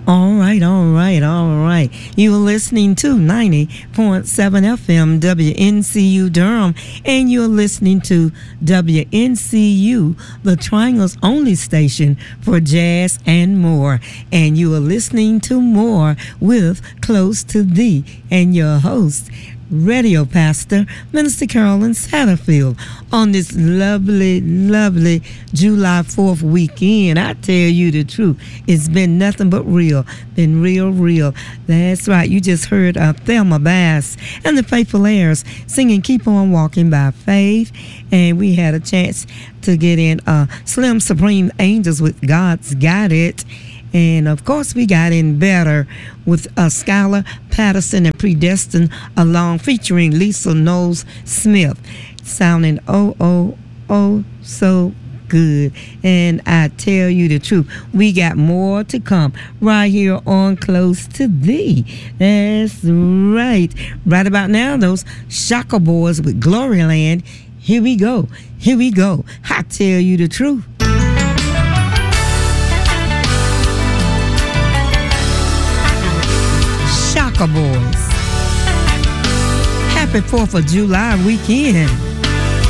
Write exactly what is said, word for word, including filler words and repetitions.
All right, all right, all right. You are listening to ninety point seven F M W N C U Durham, and you're listening to W N C U, the Triangle's only station for jazz and more. And you are listening to More with Close to Thee and your host, Radio Pastor, Minister Carolyn Satterfield, on this lovely, lovely July fourth weekend. I tell you the truth, it's been nothing but real, been real, real. That's right, you just heard uh, Thelma Bass and the Faithful Heirs singing Keep On Walking by Faith, and we had a chance to get in uh, Slim Supreme Angels with God's Got It. And, of course, we got in better with uh, Skylar Patterson and Predestined along featuring Lisa Knowles Smith, sounding oh, oh, oh, so good. And I tell you the truth, we got more to come right here on Close to Thee. That's right. Right about now, those Shaka Boys with Gloryland. Here we go. Here we go. I tell you the truth. Shaka Boys. Happy fourth of July weekend.